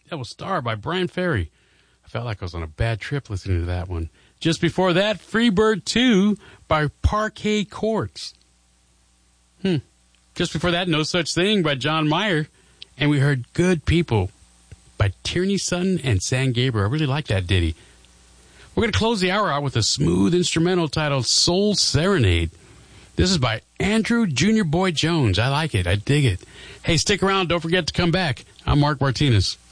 That was Star by Brian Ferry. I felt like I was on a bad trip listening to that one. Just before that, Freebird 2 by Parquet Courts. Just before that, No Such Thing by John Mayer. And we heard Good People by Tierney Sutton and San Gabriel. I really like that ditty. We're going to close the hour out with a smooth instrumental titled Soul Serenade. This is by Andrew Junior Boy Jones. I like it. I dig it. Hey, stick around. Don't forget to come back. I'm Mark Martinez.